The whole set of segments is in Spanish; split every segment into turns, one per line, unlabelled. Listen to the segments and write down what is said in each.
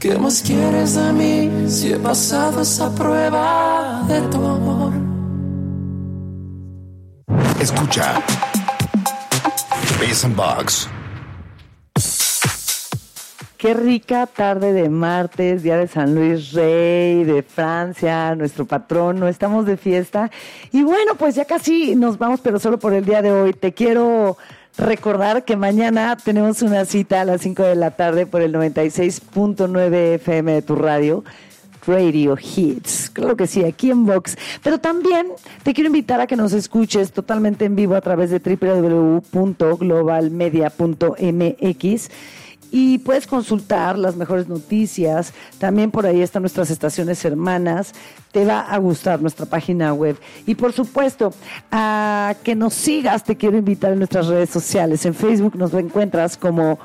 ¿Qué más quieres de mí si he pasado esa prueba de tu amor?
Escucha Bass and Box.
Qué rica tarde de martes, día de San Luis Rey, de Francia, nuestro patrono, estamos de fiesta. Y bueno, pues ya casi nos vamos, pero solo por el día de hoy. Te quiero recordar que mañana tenemos una cita a las 5 de la tarde por el 96.9 FM de tu radio Hits. Claro que sí, aquí en Vox. Pero también te quiero invitar a que nos escuches totalmente en vivo a través de www.globalmedia.mx. Y puedes consultar las mejores noticias. También por ahí están nuestras estaciones hermanas. Te va a gustar nuestra página web. Y por supuesto, a que nos sigas, te quiero invitar en nuestras redes sociales. En Facebook nos encuentras como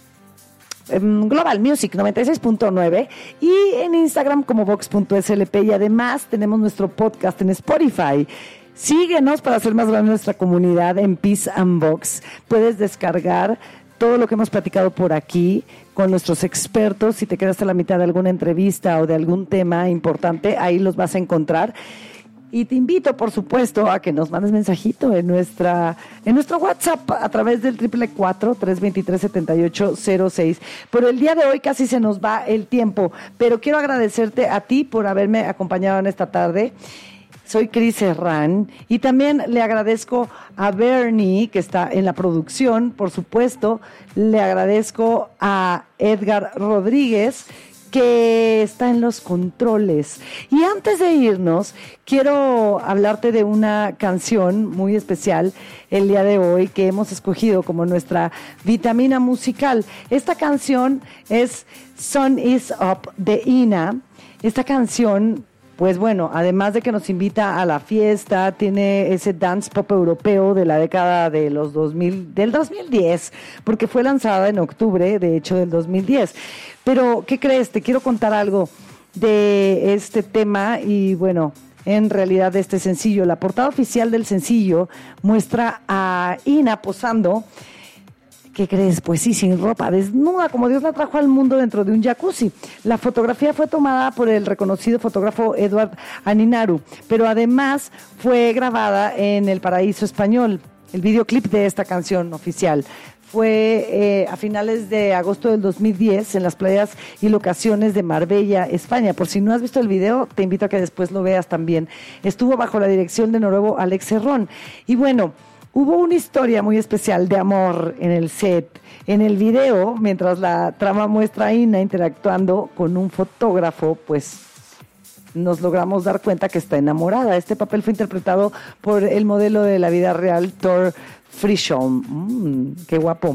Global Music 96.9 y en Instagram como Vox.slp. Y además tenemos nuestro podcast en Spotify. Síguenos para hacer más grande nuestra comunidad en Peace and Vox. Puedes descargar todo lo que hemos platicado por aquí con nuestros expertos. Si te quedaste a la mitad de alguna entrevista o de algún tema importante, ahí los vas a encontrar. Y te invito, por supuesto, a que nos mandes mensajito en nuestro WhatsApp a través del 444-323-7806. Por el día de hoy casi se nos va el tiempo, pero quiero agradecerte a ti por haberme acompañado en esta tarde. Soy Cris Herrán y también le agradezco a Bernie, que está en la producción, por supuesto. Le agradezco a Edgar Rodríguez, que está en los controles. Y antes de irnos, quiero hablarte de una canción muy especial el día de hoy que hemos escogido como nuestra vitamina musical. Esta canción es Sun Is Up de Ina. Esta canción, pues bueno, además de que nos invita a la fiesta, tiene ese dance pop europeo de la década de los 2000, del 2010, porque fue lanzada en octubre, de hecho, del 2010. Pero, ¿qué crees? Te quiero contar algo de este tema y, bueno, en realidad de este sencillo. La portada oficial del sencillo muestra a Ina posando. ¿Qué crees? Pues sí, sin ropa, desnuda, como Dios la trajo al mundo dentro de un jacuzzi. La fotografía fue tomada por el reconocido fotógrafo Eduard Aninaru, pero además fue grabada en el Paraíso Español. El videoclip de esta canción oficial fue a finales de agosto del 2010 en las playas y locaciones de Marbella, España. Por si no has visto el video, te invito a que después lo veas también. Estuvo bajo la dirección de noruego Alex Serrón. Y bueno, hubo una historia muy especial de amor en el set. En el video, mientras la trama muestra a Ina interactuando con un fotógrafo, pues nos logramos dar cuenta que está enamorada. Este papel fue interpretado por el modelo de la vida real, Thor Frishon. ¡Qué guapo!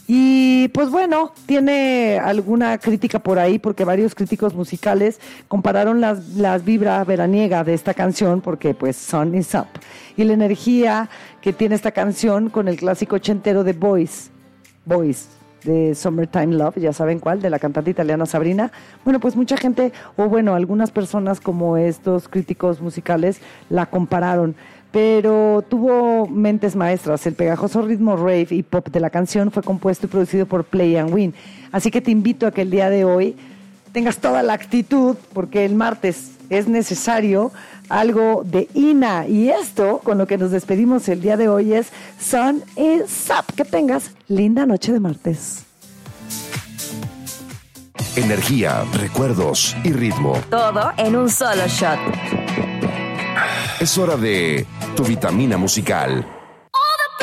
Y pues bueno, tiene alguna crítica por ahí porque varios críticos musicales compararon las vibra veraniega de esta canción porque pues Sun Is Up y la energía que tiene esta canción con el clásico ochentero de Boys de Summertime Love, ya saben cuál, de la cantante italiana Sabrina. Bueno, pues mucha gente, o bueno, algunas personas como estos críticos musicales la compararon, pero tuvo mentes maestras. El pegajoso ritmo rave y pop de la canción fue compuesto y producido por Play and Win. Así que te invito a que el día de hoy tengas toda la actitud, porque el martes es necesario algo de Ina. Y esto, con lo que nos despedimos el día de hoy, es Sun Is Up. Que tengas linda noche de martes.
Energía, recuerdos y ritmo.
Todo en un solo shot.
Es hora de tu vitamina musical.